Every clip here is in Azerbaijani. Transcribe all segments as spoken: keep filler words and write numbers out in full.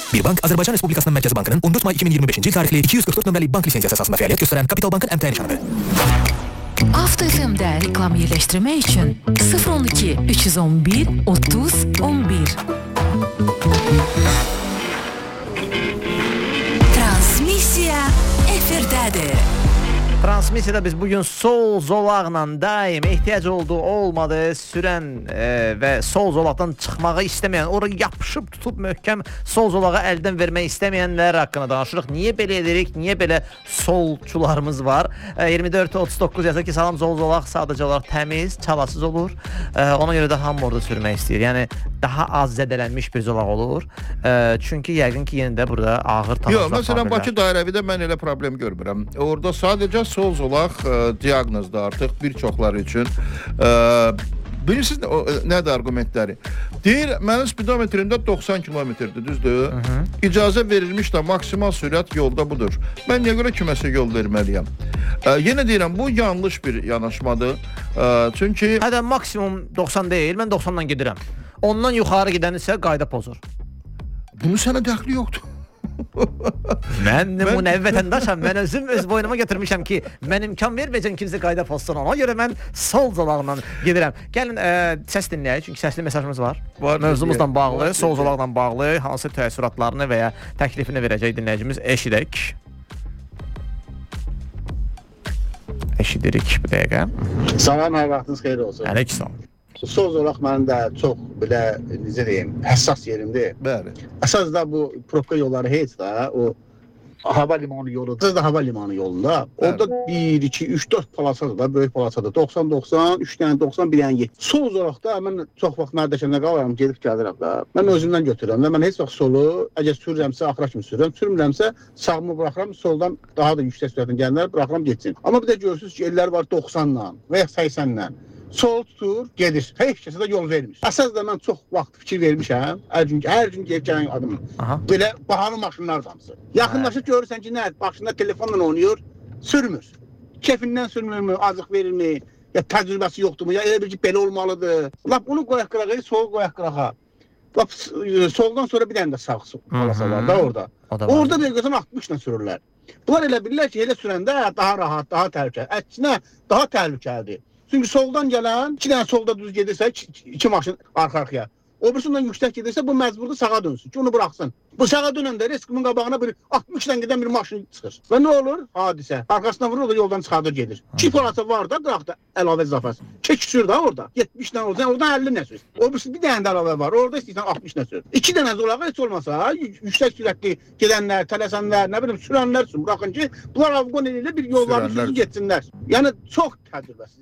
Bir bank Azərbaycan Respublikasının Mərkəzi Bankının on dörd may iki min iyirmi beşinci il tarixli iki yüz qırx dörd nömrəli bank lisensiyası əsasında fəaliyyət göstərən Kapital Bankın əmtəyə nişanıdır. Avto F M-də reklam yerləşdirmək üçün sıfır on iki üç yüz on bir otuz on bir. Transmisiya efirdədir. Transmisiyada biz bugün sol zolaqla daim ehtiyac olduğu olmadığı sürən e, və sol zolaqdan çıxmağı istəməyən, oraya yapışıb tutub möhkəm sol zolağı əldən vermək istəməyənlər haqqında danışırıq. Niyə belə edirik? Niyə belə solçularımız var? E, iyirmi dörd otuz doqquz yazır ki, salam sol zolaq sadəcə olaraq təmiz, çalasız olur. E, ona görə də hamı orada sürmək istəyir. Yəni daha az zədələnmiş bir zolaq olur. E, çünki yəqin ki, yenə də burada ağır tanışlar. Yox, məsələn Bakı dairəvidə mən elə problem görmürəm. Orada sadəcə sol zolaq e, diaqnozda artıq bir çoxları üçün. E, bilirsiniz o, nədir argumentləri? Deyir, mənim spidometrimdə doxsan kilometrdir, düzdür? Hı -hı. İcazə verilmiş də maksimal sürət yolda budur. Mən niyə görə kiməsə yol verməliyəm? E, yenə deyirəm, bu yanlış bir yanaşmadır. E, çünki... Hədə maksimum doxsan deyil, mən doxsandan gedirəm. Ondan yuxarı gedən isə qayda pozur. Bunu sənə dəxli yoxdur. Mən nümunəvi vətəndaşam. Mən özüm öz boynuma götürmüşəm ki, mən imkan verməyəcəm kimsə qayda pozsun. Ona görə mən sol zolaqla gedirəm. Gəlin ə, səs dinləyək, çünki səsli mesajımız var. var Mövzumuzla bağlı, var, sol zolaqla bağlı hansı təəssüratlarını və ya təklifini verəcək dinləyicimiz eşidək. Eşidirik bir dəqiqə. Salam, hər vaxtınız xeyir olsun. Əleyhissalam. Sol zolaq mənim də çox belə, necə deyim, həssas yerimdir. Bəli. Əsas da bu probka yolları heç də, o hava limanı yolu, düz də hava limanı yolunda. Orada bir, iki, üç, dörd palasadır da, böyük palasadır. doxsan doxsan, üç dənə doxsan, bir dənə yetmiş. Sol zolaqda mən çox vaxt nərdəşəndə qalıram, gedib gəlirəm da. Mən özümdən götürürəm və mən heç vaxt solu, əgər sürürəmsə, axıra kimi sürürəm. Sürmürəmsə, sağımı buraxıram, soldan daha da yüksək sürətlə gələnlər buraxıram, geçsin. Amma bir də görürsünüz ki, ellər var doxsanla və ya səksənlə. Sol tutur, gedir. Heç kəsə də yol vermir. Əsas da mən çox vaxt fikir vermişəm. Hər gün, hər gün gəlib gələn adamım. Belə bahalı maşınlar damsı. Yaxınlaşıb görürsən ki, nə? Başında telefonla oynayır, sürmür. Kefindən sürmürmü, azıq verirmi? Ya təcrübəsi yoxdurmu? Ya elə bir ki, belə olmalıdır. Lap onu qoyaq qırağa, sol qoyaq qırağa. Lap soldan sonra bir dənə də sağ olasa var da orada. Orada bir gözün altmışla sürürlər. Bunlar elə bilirlər ki, elə sürəndə daha rahat, daha təhlükəli. Əksinə daha təhlükəlidir. Çünki soldan gələn, iki dənə solda düz gedirsə, iki, iki maşın arxa-arxaya. O birisindən yüksək gedirsə, bu məcburda sağa dönsün ki, onu buraxsın. Bu sağa dönəndə riskimin qabağına bir altmışdan gedən bir maşın çıxır. Və nə olur? Hadisə. Arkasına vurur, o da yoldan çıxardır, gedir. İki polasa var da, qıraqda əlavə zafəsi. Çək sür da orada. yetmişdən olacaq, oradan əlli nə sür. O birisi bir dənə də əlavə var, orada istəyirsən altmış nə sür. İki dənə zolağı heç olmasa, yüksək sürətli gedənlər, tələsənlər, nə bilim, sürənlər üçün buraxın ki, bunlar avqon ilə bir yollarını sürün getsinlər. Yəni, çox təcrübəsiz.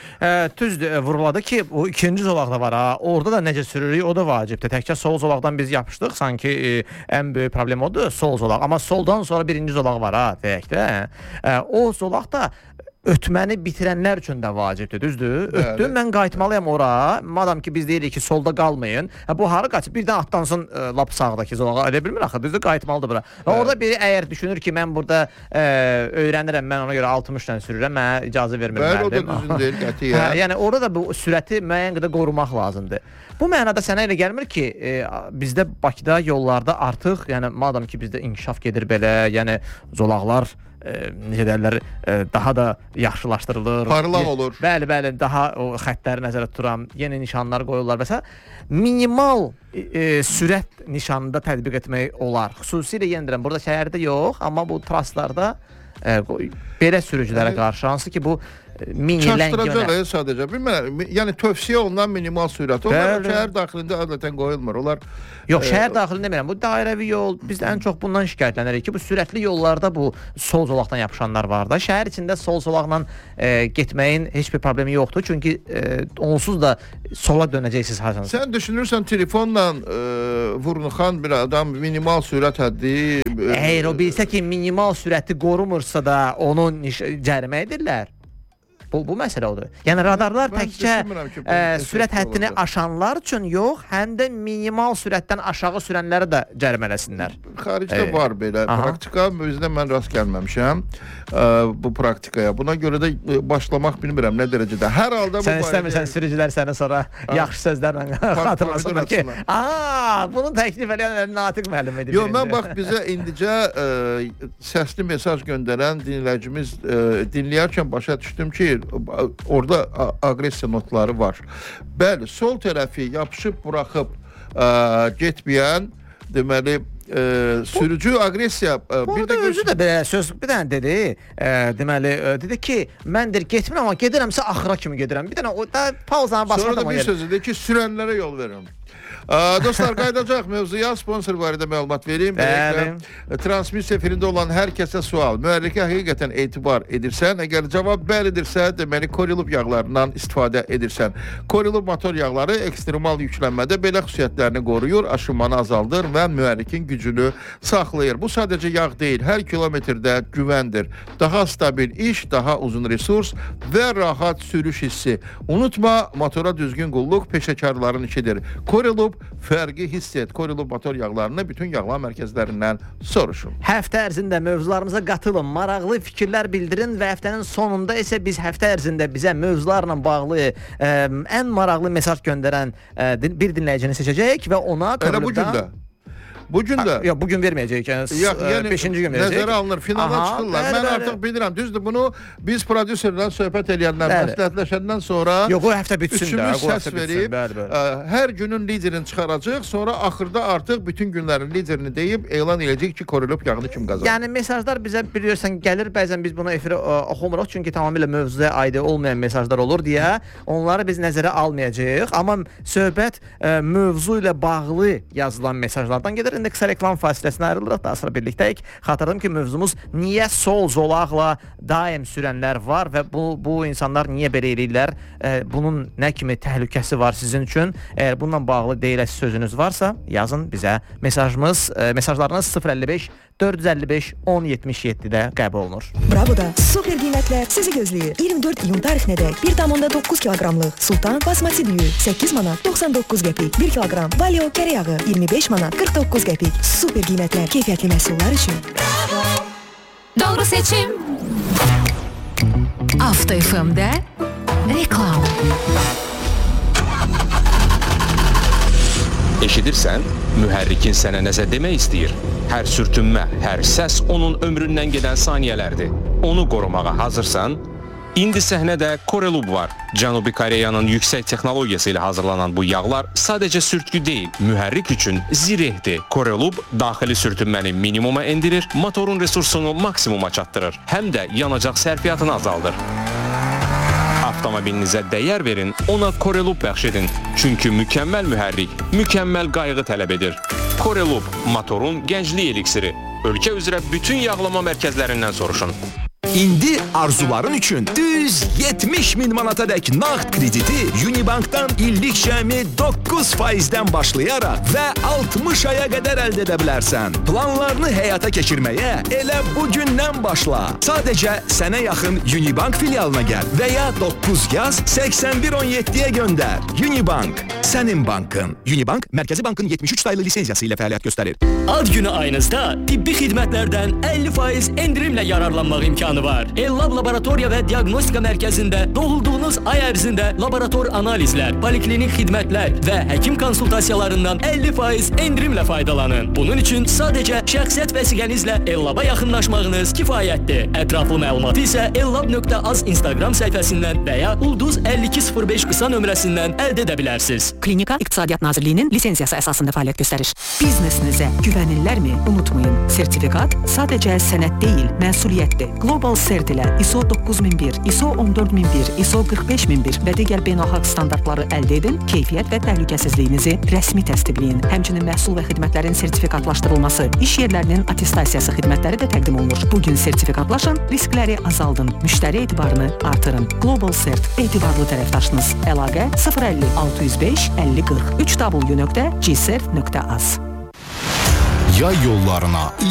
Ə, düzdür, vuruladı ki, o ikinci zolaqda var ha. Orada da necə sürürük, o da vacibdir. Təkcə sol zolaqdan biz yapışdıq, sanki e, ən böyük problem odur, sol zolaq. Amma soldan sonra birinci zolaq var ha, deyək də. Ə, o zolaq da ötməni bitirənlər üçün də vacibdir, düzdür? Ötdüm, mən qayıtmalıyam ora. Madam ki, biz deyirik ki, solda qalmayın. Hə, bu harı qaçıb, birdən atlansın ə, lap sağdakı zolağa. Elə bilmir axı, düzdür, qayıtmalıdır bura. Və orada biri əgər düşünür ki, mən burada ə, öyrənirəm, mən ona görə altmışla sürürəm, mənə icazə vermir. Bəli, o da düzün deyil, qətiyyən. Hə, yəni orada da bu sürəti müəyyən qədər qorumaq lazımdır. Bu mənada sənə elə gəlmir ki, e, bizdə Bakıda yollarda artıq, yəni madam ki, bizdə inkişaf gedir belə, yəni zolaqlar e, necə deyirlər, e, daha da yaxşılaşdırılır. Parlaq olur. Bəli, bəli, daha o xəttləri nəzərdə tuturam, yeni nişanlar qoyurlar və s. Minimal e, sürət nişanında tətbiq etmək olar. Xüsusilə yenə deyirəm, burada şəhərdə yox, amma bu traslarda e, belə sürücülərə qarşı, hansı ki, bu çaşdıracaq sadəcə. Bilmirəm, yəni tövsiyə olunan minimal sürət. Onlar şəhər daxilində adətən qoyulmur. Onlar Yox, şəhər daxilində demirəm. Bu dairəvi yol, biz də ən çox bundan şikayətlənirik ki, bu sürətli yollarda bu sol zolaqdan yapışanlar var da. Şəhər içində sol zolaqla e, getməyin heç bir problemi yoxdur. Çünki e, onsuz da sola dönəcəksiniz haçanız. Sən düşünürsən telefonla e, vurnuxan bir adam minimal sürət həddi e, Əgər o bilsə ki, minimal sürəti qorumursa da onu cərimə edirlər. Bu bu məsələ odur. Yəni radarlar Mən təkcə düşünmürəm ki, bu ə, effektiv sürət həddini olacaq. aşanlar üçün yox, həm də minimal sürətdən aşağı sürənləri də cərimələsinlər. Xaricdə E, var belə aha. praktika, özünə mən rast gəlməmişəm ə, bu praktikaya. Buna görə də ə, başlamaq bilmirəm nə dərəcədə. Hər halda bu Sən istəmirsən sürücülər səni sonra yaxşı sözlərlə xatırlasınlar ki, aa, bunu təklif edən Natiq müəllim idi. Yox, mən bax bizə indicə ə, səsli mesaj göndərən dinləyicimiz ə, dinləyərkən başa düşdüm ki, orada aqressiya notları var. Bəli, sol tərəfi yapışıb buraxıb ə, getməyən, deməli ə, sürücü aqressiya ə, bir də özü də belə söz bir dənə dedi, ə, deməli ə, dedi ki, mən deyir getmirəm amma gedirəmsə axıra kimi gedirəm. Bir dənə o da pauzanı basmadan. Sonra da bir sözü dedi ki, sürənlərə yol verin. Aa, dostlar qayıdacaq mövzuya sponsor barədə məlumat vereyim. Beləliklə, transmisiya efirində olan hər kəsə sual. Mühərrikə həqiqətən etibar edirsən? Əgər cavab bəlidirsə, deməli Korilub yağlarından istifadə edirsən. Korilub motor yağları ekstremal yüklənmədə belə xüsusiyyətlərini qoruyur, aşınmanı azaldır və mühərrikin gücünü saxlayır. Bu sadəcə yağ deyil, hər kilometrdə güvəndir. Daha stabil iş, daha uzun resurs və rahat sürüş hissi. Unutma, motora düzgün qulluq peşəkarların işidir. Korilub fərqi hiss et. Korilub motor yağlarını bütün yağlar mərkəzlərindən soruşun. Həftə ərzində mövzularımıza qatılın, maraqlı fikirlər bildirin və həftənin sonunda isə biz həftə ərzində bizə mövzularla bağlı ə, ən maraqlı mesaj göndərən ə, bir dinləyicini seçəcəyik və ona Elə bu gün də. Bu gün də. Yox, bu gün verməyəcəyik. Yəni, yəni beşinci gün verəcəyik. Nəzərə alınır, finala Aha, çıxırlar. Bəli, mən bəli. Artıq bilirəm. Düzdür, bunu biz prodüserlə söhbət eləyəndən, məsləhətləşəndən sonra Yox, o həftə bitsin də. Üçümüz səs verib, bəli, bəli. Ə, hər günün liderini çıxaracaq, sonra axırda artıq bütün günlərin liderini deyib elan edəcək ki, Korilub yağını kim qazanır. Yəni mesajlar bizə bilirsən gəlir, bəzən biz bunu efirə oxumuruq, çünki tamamilə mövzuya aid olmayan mesajlar olur deyə onları biz nəzərə almayacağıq. Amma söhbət ə, mövzu ilə bağlı yazılan mesajlardan gedir. İndi qısa reklam fasiləsinə ayrılırıq, daha sonra birlikdəyik. Xatırladım ki, mövzumuz niyə sol zolaqla daim sürənlər var və bu, bu insanlar niyə belə eləyirlər? E, bunun nə kimi təhlükəsi var sizin üçün? Əgər bununla bağlı deyiləsi sözünüz varsa, yazın bizə. Mesajımız, e, mesajlarınız sıfır əlli beş dörd yüz əlli beş on yetmiş yeddidə qəbul olunur. Bravo'da super qiymətlər sizi gözləyir. iyirmi dörd iyun tarixinədək bir tam doqquz kiloqramlıq Sultan basmati düyü səkkiz manat doxsan doqquz qəpik, bir kiloqram Valio kərə yağı iyirmi beş manat qırx doqquz qəpik. Super qiymətlər, keyfiyyətli məhsullar üçün. Bravo. Doğru seçim. Avto F M-də reklam. Eşidirsən, mühərrikin sənə nəsə demək istəyir. Hər sürtünmə, hər səs onun ömründən gedən saniyələrdir. Onu qorumağa hazırsan? İndi səhnədə Korilub var. Cənubi Koreyanın yüksək texnologiyası ilə hazırlanan bu yağlar sadəcə sürtkü deyil, mühərrik üçün zirehdir. Korilub daxili sürtünməni minimuma endirir, motorun resursunu maksimuma çatdırır, həm də yanacaq sərfiyyatını azaldır. Avtomobilinizə dəyər verin, ona Korilub bəxş edin. Çünki mükəmməl mühərrik, mükəmməl qayğı tələb edir. Korilub, motorun gənclik eliksiri. Ölkə üzrə bütün yağlama mərkəzlərindən soruşun. İndi arzuların üçün düz yetmiş min manatadək nağd krediti Unibankdan illik cəmi doqquz faizdən başlayaraq və altmış aya qədər əldə edə bilərsən. Planlarını həyata keçirməyə elə bugündən başla. Sadəcə sənə yaxın Unibank filialına gəl və ya doqquz yaz səksən bir on yeddiyə göndər. Unibank, sənin bankın. Unibank, Mərkəzi Bankın yetmiş üç saylı lisenziyası ilə fəaliyyət göstərir. Ad günü ayınızda tibbi xidmətlərdən əlli faiz endirimlə yararlanmaq imkanı var. Ellab Laboratoriya və Diagnostika Mərkəzində doğulduğunuz ay ərzində laborator analizlər, poliklinik xidmətlər və həkim konsultasiyalarından əlli faiz endirimlə faydalanın. Bunun üçün sadəcə şəxsiyyət vəsiqənizlə Ellaba yaxınlaşmağınız kifayətdir. Ətraflı məlumatı isə ellab nöqtə az Instagram səhifəsindən və ya ulduz əlli iki sıfır beş qısa nömrəsindən əldə edə bilərsiniz. Klinika İqtisadiyyat Nazirliyinin lisenziyası əsasında fəaliyyət göstərir. Biznesinizə güvənirlərmi? Unutmayın, sertifikat sadəcə sənəd deyil, məsuliyyətdir. Global Cert ilə I S O doqquz min bir, I S O on dörd min bir, I S O qırx beş min bir və digər beynəlxalq standartları əldə edin, keyfiyyət və təhlükəsizliyinizi rəsmi təsdiqləyin. Həmçinin məhsul və xidmətlərin sertifikatlaşdırılması, iş yerlərinin attestasiyası xidmətləri də təqdim olunur. Bugün sertifikatlaşın, riskləri azaldın, müştəri etibarını artırın. Global Cert, etibarlı tərəfdaşınız. Əlaqə sıfır əlli altı yüz beş əlli qırx üç w nöqtə g cert nöqtə az. Yay yollarına Lexus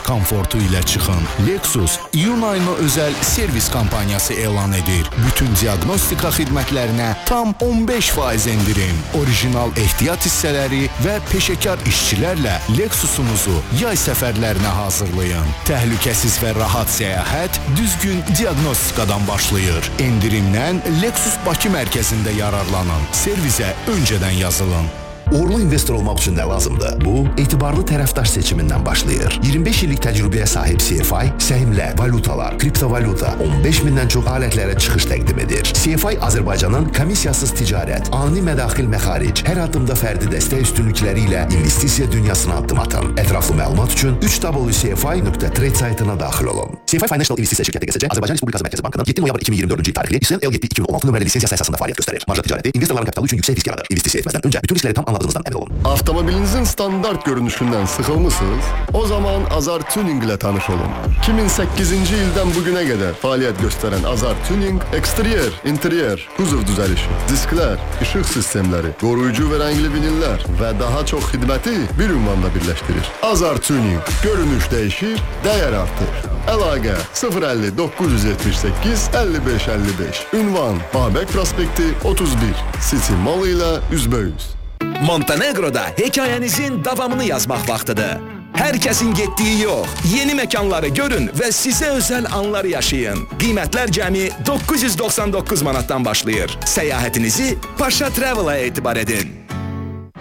komfortu ilə çıxın. Lexus iyun ayına özəl servis kampaniyası elan edir. Bütün diagnostika xidmətlərinə tam on beş faiz endirim. Orijinal ehtiyat hissələri və peşəkar işçilərlə Lexusunuzu yay səfərlərinə hazırlayın. Təhlükəsiz və rahat səyahət düzgün diagnostikadan başlayır. Endirimdən Lexus Bakı mərkəzində yararlanın. Servisə öncədən yazılın. Uğurlu investor olmaq üçün nə lazımdır? Bu, etibarlı tərəfdaş seçimindən başlayır. iyirmi beş illik təcrübəyə sahib C F I, səhmlər, valutalar, kriptovalyuta, on beş mindən çox alətlərə çıxış təqdim edir. C F I Azərbaycanın komissiyasız ticarət, ani mədaxil məxaric, hər addımda fərdi dəstək üstünlükləri ilə investisiya dünyasına addım atın. Ətraflı məlumat üçün üç w c f i nöqtə trade saytına daxil olun. C F I Financial İnvestisiya şirkəti G S C Azərbaycan Respublikası Mərkəzi Bankının yeddi noyabr iki min iyirmi dördüncü il tarixli İSL L yeddi iki min on altı nömrəli lisensiyası əsasında fəaliyyət göstərir. Marja ticarəti investorların kapitalı üçün yüksək risk yaradır. İnvestisiya etməzdən öncə bütün riskləri tam anladığınızdan əmin olun. Avtomobilinizin standart görünüşündən sıxılmısınız? O zaman Azar Tuning ilə tanış olun. iki min səkkizinci ildən bugünə qədər fəaliyyət göstərən Azar Tuning, eksteryer, interyer, kuzov düzəlişi, disklər, işıq sistemləri, qoruyucu və rəngli vinillər və daha çox xidməti bir ünvanda birləşdirir. Azar Tuning, görünüş dəyişir, dəyər artır. Əlaqə sıfır əlli doqquz yüz yetmiş səkkiz əlli beş əlli beş. Ünvan Babək prospekti otuz bir. City Mall ilə üzbəüz. Montenegro'da hekayənizin davamını yazmaq vaxtıdır. Hər kəsin getdiyi yox, yeni məkanları görün və sizə özəl anlar yaşayın. Qiymətlər cəmi doqquz yüz doxsan doqquz manatdan başlayır. Səyahətinizi Paşa Travel-a etibar edin.